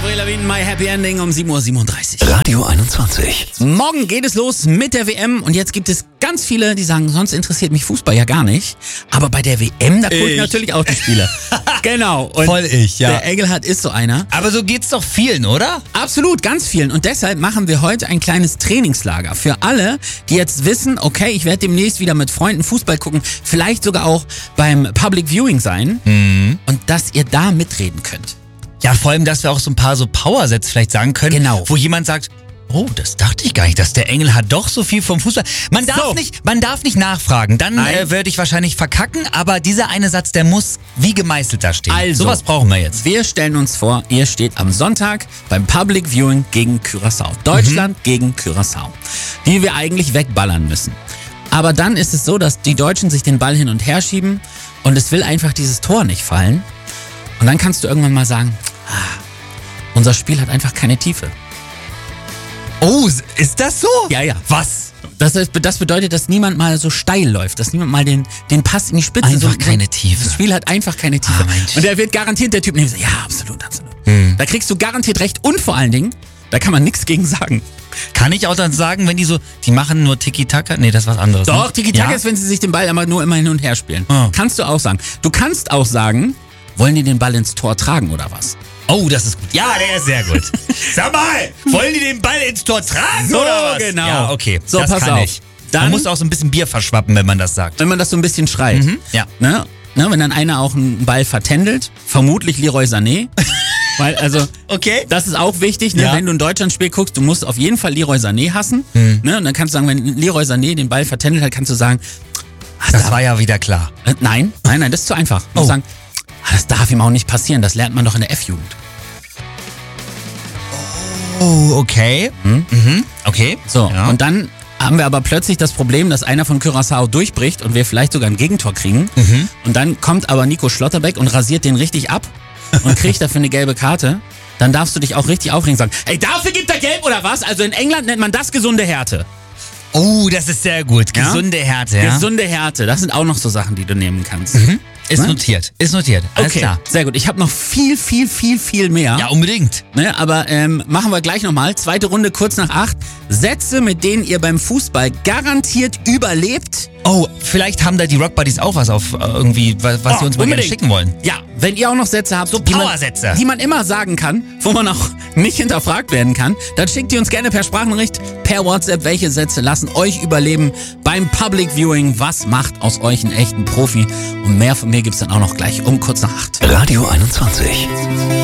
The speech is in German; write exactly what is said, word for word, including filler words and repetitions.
Avril Lavigne, My Happy Ending um sieben Uhr siebenunddreißig. Radio einundzwanzig. Morgen geht es los mit der W M und jetzt gibt es ganz viele, die sagen, sonst interessiert mich Fußball ja gar nicht. Aber bei der W M, da gucke ich natürlich auch die Spiele. Genau. Und Voll ich, ja. der Engelhardt ist so einer. Aber so geht's doch vielen, oder? Absolut, ganz vielen. Und deshalb machen wir heute ein kleines Trainingslager für alle, die jetzt wissen, okay, ich werde demnächst wieder mit Freunden Fußball gucken, vielleicht sogar auch beim Public Viewing sein Mhm. und dass ihr da mitreden könnt. Ja, vor allem, dass wir auch so ein paar so Power-Sets vielleicht sagen können, Genau. wo jemand sagt, oh, das dachte ich gar nicht, dass der Engel hat doch so viel vom Fußball. Man darf So. nicht, man darf nicht nachfragen, dann Nein. äh, würde ich wahrscheinlich verkacken, aber dieser eine Satz, der muss wie gemeißelt da stehen. Also. Sowas brauchen wir jetzt. Wir stellen uns vor, ihr steht am Sonntag beim Public Viewing gegen Curaçao. Deutschland gegen Curaçao. Die wir eigentlich wegballern müssen. Aber dann ist es so, dass die Deutschen sich den Ball hin und her schieben und es will einfach dieses Tor nicht fallen. Und dann kannst du irgendwann mal sagen, ah, unser Spiel hat einfach keine Tiefe. Oh, ist das so? Ja, ja. Was? Das, ist, das bedeutet, dass niemand mal so steil läuft, dass niemand mal den, den Pass in die Spitze... Einfach so, keine Tiefe. Das Spiel hat einfach keine Tiefe. Ah, Mensch. und der wird garantiert, der Typ, nehmen so, ja, absolut, absolut. Hm. Da kriegst du garantiert recht und vor allen Dingen, da kann man nichts gegen sagen. Kann ich auch dann sagen, wenn die so, die machen nur Tiki-Taka? Nee, das ist was anderes. Doch, ne? Tiki-Taka Ja? ist, wenn sie sich den Ball immer nur immer hin und her spielen. Ah. Kannst du auch sagen. Du kannst auch sagen, wollen die den Ball ins Tor tragen oder was? Oh, das ist gut. Ja, der ist sehr gut. Sag mal, wollen die den Ball ins Tor tragen So, oder was? genau. Ja, okay. So, das pass kann auf. ich. Dann- Man muss auch so ein bisschen Bier verschwappen, wenn man das sagt. Wenn man das so ein bisschen schreit. Mhm, ja. Ne? Ne? Wenn dann einer auch einen Ball vertändelt, vermutlich Leroy Sané. Weil, also, Okay. das ist auch wichtig, ne? Ja. Wenn du ein Deutschlandspiel guckst, du musst auf jeden Fall Leroy Sané hassen. Mhm. Ne? Und dann kannst du sagen, wenn Leroy Sané den Ball vertändelt hat, kannst du sagen, ach, Das war ja wieder klar. Äh, Nein, nein, nein, das ist zu einfach. Du musst Oh. sagen, ah, das darf ihm auch nicht passieren, das lernt man doch in der F-Jugend. Oh, okay. Mhm. Okay. So, Ja. und dann haben wir aber plötzlich das Problem, dass einer von Curaçao durchbricht und wir vielleicht sogar ein Gegentor kriegen. Mhm. Und dann kommt aber Nico Schlotterbeck und rasiert den richtig ab und kriegt dafür eine gelbe Karte. Dann darfst du dich auch richtig aufregen und sagen, ey, dafür gibt er gelb oder was? Also in England nennt man das gesunde Härte. Oh, das ist sehr gut. Ja? Gesunde Härte, ja? Gesunde Härte, das sind auch noch so Sachen, die du nehmen kannst. Ist Ne? notiert. Ist notiert. Alles Okay, klar. sehr gut. Ich habe noch viel, viel, viel, viel mehr. Ja, unbedingt. Ne, aber ähm, machen wir gleich nochmal. Zweite Runde kurz nach acht. Sätze, mit denen ihr beim Fußball garantiert überlebt. Oh, vielleicht haben da die Rock Buddies auch was auf äh, irgendwie, was, was Oh, sie uns mal gerne unbedingt. schicken wollen. Ja, wenn ihr auch noch Sätze habt, So die, man, Powersätze. die man immer sagen kann, wo man auch nicht hinterfragt werden kann, dann schickt ihr uns gerne per Sprachnachricht, per WhatsApp, welche Sätze lassen euch überleben beim Public Viewing. Was macht aus euch einen echten Profi? Und mehr von mir gibt's dann auch noch gleich um kurz nach acht. Radio einundzwanzig.